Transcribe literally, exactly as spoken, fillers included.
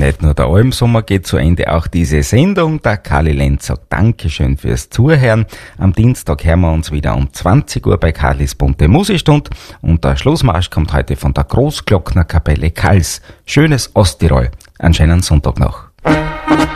Nicht nur der Almsommer geht zu Ende, auch diese Sendung. Der Karli Lenz sagt Dankeschön fürs Zuhören. Am Dienstag hören wir uns wieder um zwanzig Uhr bei Karlis bunte Musikstunde. Und der Schlussmarsch kommt heute von der Großglocknerkapelle Kals. Schönes Osttirol. Einen schönen Sonntag noch.